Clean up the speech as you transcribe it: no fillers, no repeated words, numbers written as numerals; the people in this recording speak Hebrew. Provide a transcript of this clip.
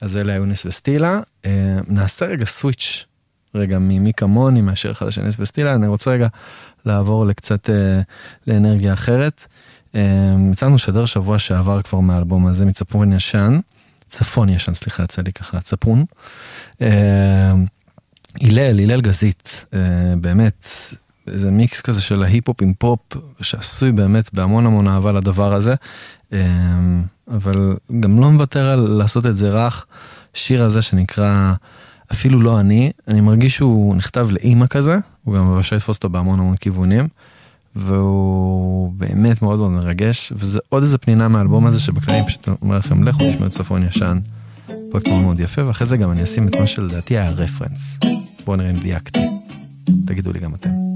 אז אלה יוניס וסטילה. נעשה רגע סוויץ' רגע ממי כמוני, מהשיר החדש של יוניס וסטילה. אני רוצה רגע לעבור לקצת לאנרגיה אחרת. יצאנו שדר שבוע שעבר כבר מהאלבום הזה, מצפון ישן, סליחה, יצא לי ככה, צפון. הלל גזית, באמת, איזה מיקס כזה של ההיפ-הופ עם פופ, שעשוי באמת בהמון המון אהבה לדבר הזה, אבל גם לא מוותר על לעשות את זה רך. שיר הזה שנקרא אפילו לא אני מרגיש שהוא נכתב לאמא כזה, הוא גם מבשל לתפוס אותו בהמון המון כיוונים, והוא באמת מאוד מאוד מרגש, וזה עוד איזה פנינה מהאלבום הזה שבכללים פשוט אומר לכם, לכו תשמעו את צפון ישן, פרויקט מאוד מאוד יפה, ואחרי זה גם אני אשים את מה שלדעתי היה רפרנס. בואו נראה אם דייקתי, תגידו לי גם אתם.